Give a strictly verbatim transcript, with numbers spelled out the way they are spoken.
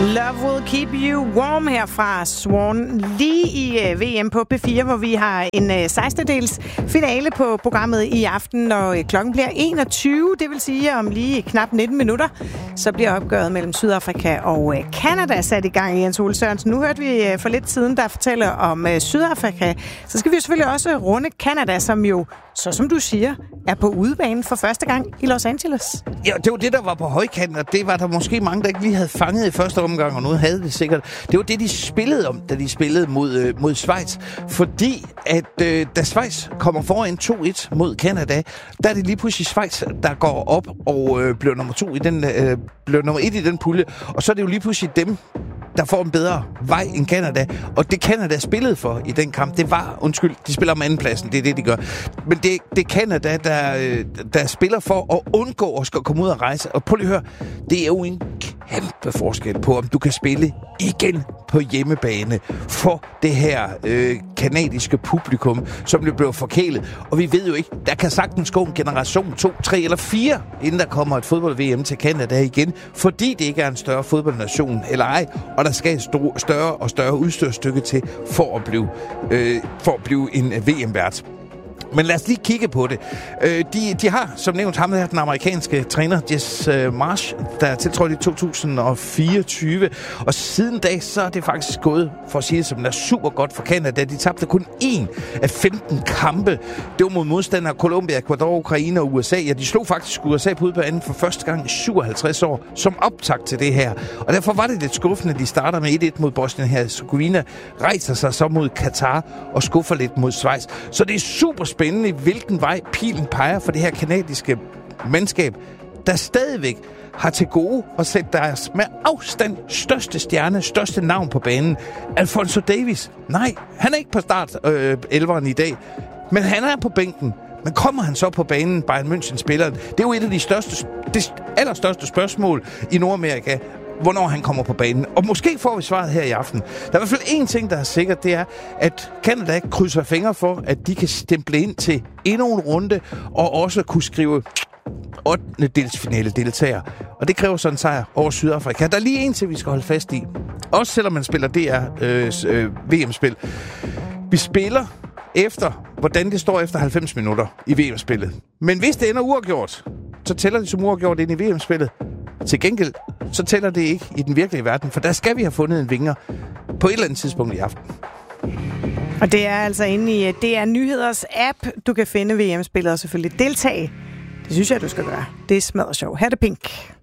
Love Will Keep You Warm her fra Swan. Lige i uh, V M på P fire, hvor vi har en uh, sekstendedels finale på programmet i aften, når uh, klokken bliver enogtyve. Det vil sige, om lige knap nitten minutter, så bliver opgøret mellem Sydafrika og uh, Canada sat i gang. Jens Ole Sørensen, nu hørte vi uh, for lidt siden, der fortæller om uh, Sydafrika. Så skal vi jo selvfølgelig også runde Canada, som jo, så som du siger, er på udebane for første gang i Los Angeles. Ja, det var det, der var på højkanten, og det var der måske mange, der ikke lige havde fanget i første omgang, og noget havde det sikkert. Det var det, de spillede om, da de spillede mod, øh, mod Schweiz. Fordi at øh, da Schweiz kommer foran to et mod Canada, der er det lige pludselig Schweiz, der går op og øh, bliver nummer to i den, øh, bliver nummer et i den pulje. Og så er det jo lige pludselig dem, der får en bedre vej end Canada. Og det Canada spillede for i den kamp, det var, undskyld, de spiller om andenpladsen, det er det, de gør. Men det, det er Canada, der, der spiller for at undgå at skal komme ud og rejse. Og prøv lige at høre, det er jo en kæmpe forskel på, om du kan spille igen på hjemmebane for det her øh, kanadiske publikum, som det blev forkælet. Og vi ved jo ikke, der kan sagtens gå en generation, to, tre eller fire, inden der kommer et fodbold-V M til Canada igen, fordi det ikke er en større fodboldnation eller ej, og der skal et st- større og større udstyrstykke til for at blive, øh, for at blive en V M-vært. Men lad os lige kigge på det. Øh, de, de har, som nævnt, ham der, den amerikanske træner, Jess øh, Marsh, der tiltrådte i to tusind og fireogtyve. Og siden da, så er det faktisk gået, for at sige det, som det er super godt for Canada. De tabte kun én af femten kampe. Det var mod modstandere Colombia, Ecuador, Ukraine og U S A. Ja, de slog faktisk U S A på udbanen for første gang i syvoghalvtreds år, som optakt til det her. Og derfor var det lidt skuffende, at de starter med et et mod Bosnien-Herzegovina, rejser sig så mod Katar og skuffer lidt mod Schweiz. Så det er super spændende. Spændende, hvilken vej pilen peger for det her kanadiske mandskab, der stadigvæk har til gode at sætte deres med afstand største stjerne, største navn på banen. Alfonso Davies. Nej, han er ikke på start øh, elveren i dag, men han er på bænken. Men kommer han så på banen, Bayern München-spilleren? Det er jo et af de største, det allerstørste spørgsmål i Nordamerika, hvornår han kommer på banen. Og måske får vi svaret her i aften. Der er i hvert fald én ting, der er sikkert, det er, at Canada krydser fingre for, at de kan stemple ind til endnu en runde, og også kunne skrive ottende delsfinale deltager. Og det kræver sådan en sejr over Sydafrika. Der er lige en til, vi skal holde fast i. Også selvom man spiller D R øh, øh, V M-spil. Vi spiller efter, hvordan det står efter halvfems minutter i V M-spillet. Men hvis det ender uafgjort, så tæller det som uafgjort ind i V M-spillet. Til gengæld, så tæller det ikke i den virkelige verden, for der skal vi have fundet en vinger på et eller andet tidspunkt i aften. Og det er altså inde i D R Nyheders app, du kan finde V M-spillet og selvfølgelig deltage. Det synes jeg, du skal gøre. Det er smadret sjovt. Her er det Pink.